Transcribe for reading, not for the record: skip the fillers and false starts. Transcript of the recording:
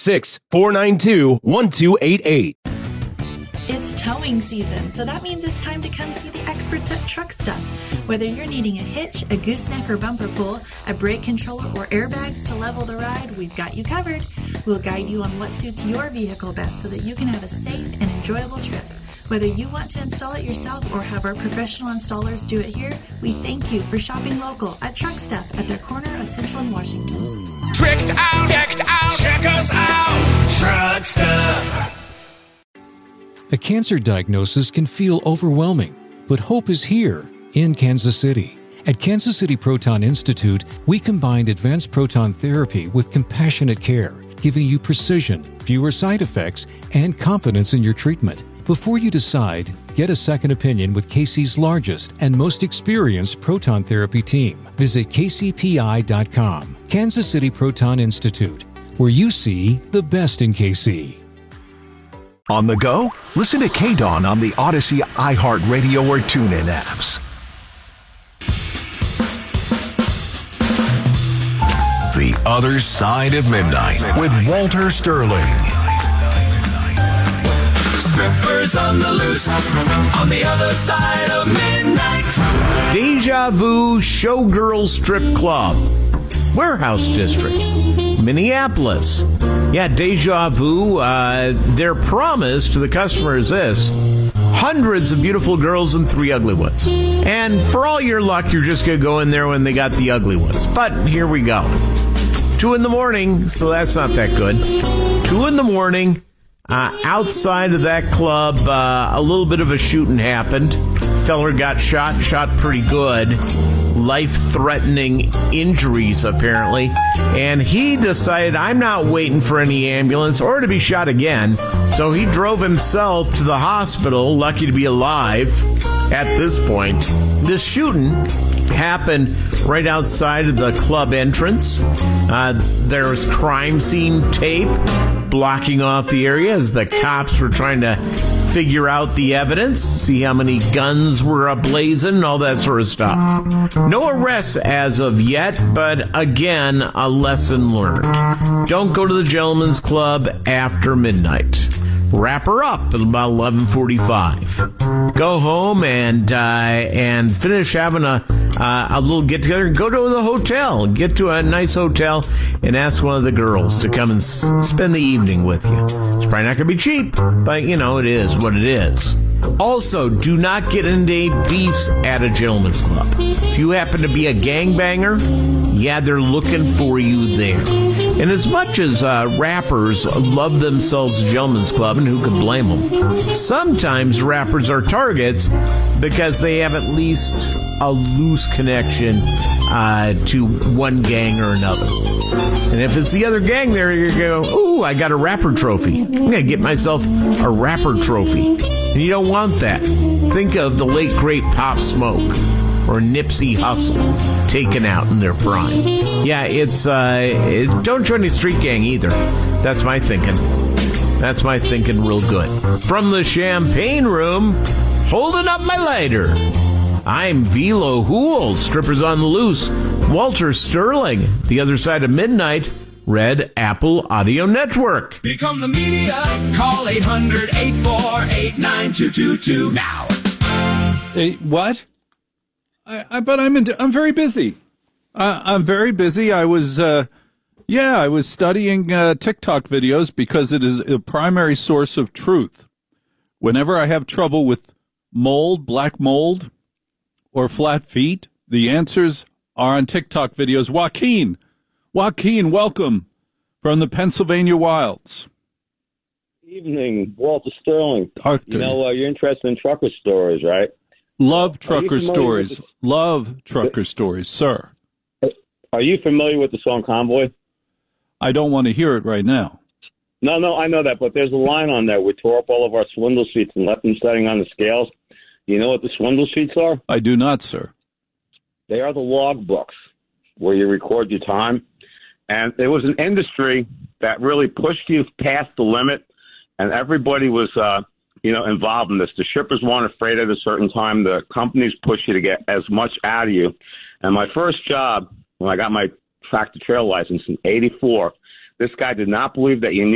866-492-1288. It's towing season, so that means it's time to come see the experts at Truck Stuff. Whether you're needing a hitch, a gooseneck or bumper pull, a brake controller, or airbags to level the ride, we've got you covered. We'll guide you on what suits your vehicle best so that you can have a safe and enjoyable trip. Whether you want to install it yourself or have our professional installers do it here, we thank you for shopping local at Truck Stuff at their corner of Central and Washington. Tricked out, check us out, Truck Stuff. A cancer diagnosis can feel overwhelming, but hope is here in Kansas City. At Kansas City Proton Institute, we combined advanced proton therapy with compassionate care, giving you precision, fewer side effects, and confidence in your treatment. Before you decide, get a second opinion with KC's largest and most experienced proton therapy team. Visit kcpi.com. Kansas City Proton Institute, where you see the best in KC. On the go? Listen to KDAWN on the Odyssey, iHeartRadio, or TuneIn apps. The Other Side of Midnight with Walter Sterling. Strippers on the loose, on the other side of midnight. Deja Vu Showgirl Strip Club, Warehouse District, Minneapolis. Yeah, Deja Vu, their promise to the customer is this: hundreds of beautiful girls and 3 ugly ones. And for all your luck, you're just going to go in there when they got the ugly ones. But here we go. 2 in the morning, so that's not that good. 2 in the morning, outside of that club, a little bit of a shooting happened. Feller got shot pretty good. Life-threatening injuries, apparently. And he decided, I'm not waiting for any ambulance or to be shot again. So he drove himself to the hospital, lucky to be alive at this point. This shooting happened right outside of the club entrance. There was crime scene tape blocking off the area as the cops were trying to figure out the evidence, see how many guns were ablazing, all that sort of stuff. No arrests as of yet, but again, a lesson learned. Don't go to the Gentlemen's Club after midnight. Wrap her up at about 11:45. Go home and finish having a little get together. Go to the hotel. Get to a nice hotel and ask one of the girls to come and spend the evening with you. It's probably not going to be cheap, but you know it is what it is. Also, do not get into beefs at a gentleman's club. If you happen to be a gangbanger, yeah, they're looking for you there. And as much as rappers love themselves a gentleman's club, and who can blame them, sometimes rappers are targets because they have at least a loose connection to one gang or another. And if it's the other gang there, you're going to go, ooh, I got a rapper trophy. I'm going to get myself a rapper trophy. And you don't want that. Think of the late, great Pop Smoke or Nipsey Hussle taken out in their prime. Yeah, it's don't join a street gang either. That's my thinking. That's my thinking real good. From the Champagne Room, holding up my lighter, I'm Velo Hool, Strippers on the Loose, Walter Sterling, The Other Side of Midnight, Red Apple Audio Network. Become the media. Call 800-848-9222 now. What? I'm very busy. I'm very busy. I was studying TikTok videos because it is a primary source of truth. Whenever I have trouble with mold, black mold, or flat feet, the answers are on TikTok videos. Joaquin, welcome from the Pennsylvania wilds. Evening, Walter Sterling. You're interested in trucker stories, right? Love trucker stories. Love trucker stories, sir. Are you familiar with the song Convoy? I don't want to hear it right now. No, I know that, but there's a line on there. We tore up all of our swindle sheets and left them setting on the scales. You know what the swindle sheets are? I do not, sir. They are the log books where you record your time. And there was an industry that really pushed you past the limit, and everybody was, involved in this. The shippers weren't afraid at a certain time. The companies push you to get as much out of you. And my first job, when I got my tractor trailer license in '84, this guy did not believe that you